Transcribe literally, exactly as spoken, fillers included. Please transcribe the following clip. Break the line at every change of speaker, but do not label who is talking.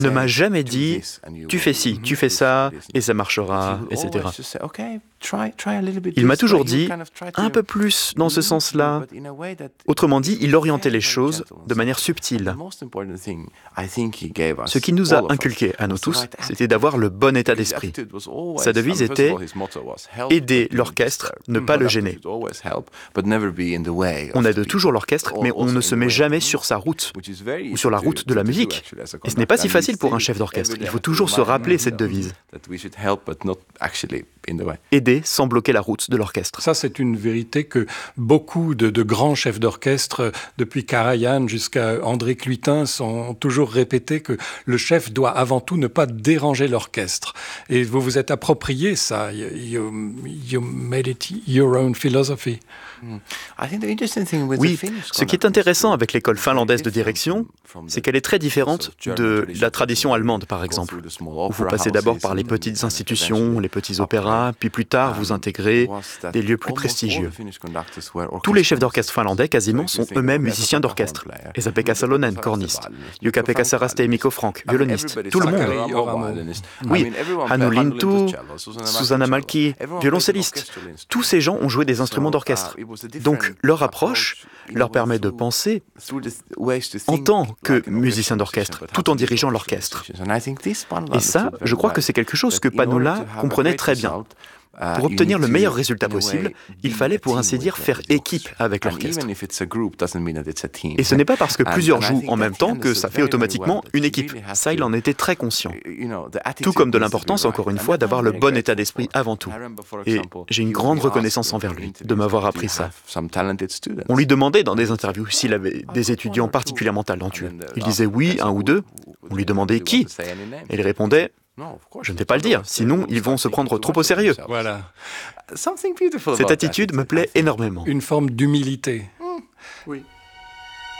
ne m'a jamais dit « tu fais ci, tu fais ça, et ça marchera, et cetera » Il m'a toujours dit un peu plus dans ce sens-là. Autrement dit, il orientait les choses de manière subtile. Ce qu'il nous a inculqué à nous tous, c'était d'avoir le bon état d'esprit. Sa devise était « aider l'orchestre, ne pas le gêner ». On aide toujours l'orchestre, mais on ne se met jamais sur sa route, ou sur la route de la musique. Et ce n'est pas si facile pour un chef d'orchestre. Il faut toujours se rappeler cette devise. Aider sans bloquer la route de l'orchestre.
Ça, c'est une vérité que beaucoup de, de grands chefs d'orchestre, depuis Karajan jusqu'à André Cluitin, ont toujours répété que le chef doit avant tout ne pas déranger l'orchestre. Et vous vous êtes approprié ça. You, you made it your own philosophy.
Oui, ce qui est intéressant avec l'école finlandaise de direction, c'est qu'elle est très différente de la tradition allemande, par exemple, où vous passez d'abord par les petites institutions, les petits opéras, puis plus tard vous intégrez des lieux plus prestigieux. Tous les chefs d'orchestre finlandais, quasiment, sont eux-mêmes musiciens d'orchestre. Esa-Pekka Salonen, corniste. Jukka-Pekka Saraste et Mikko Frank, violoniste. Tout le monde. Oui, Hannu Lintu, Susanna Malki, violoncelliste. Tous ces gens ont joué des instruments d'orchestre. Donc, leur approche leur permet de penser en tant que musicien d'orchestre, tout en dirigeant l'orchestre. Et ça, je crois que c'est quelque chose que Panola comprenait très bien. Pour obtenir le meilleur résultat possible, il fallait pour ainsi dire faire équipe avec l'orchestre. Et ce n'est pas parce que plusieurs jouent en même temps que ça fait automatiquement une équipe. Ça, il en était très conscient. Tout comme de l'importance, encore une fois, d'avoir le bon état d'esprit avant tout. Et j'ai une grande reconnaissance envers lui de m'avoir appris ça. On lui demandait dans des interviews s'il avait des étudiants particulièrement talentueux. Il disait oui, un ou deux. On lui demandait qui. Et il répondait je ne vais pas le dire, sinon ils vont se prendre trop au sérieux.
Voilà.
Cette attitude me plaît énormément.
Une forme d'humilité.
Oui.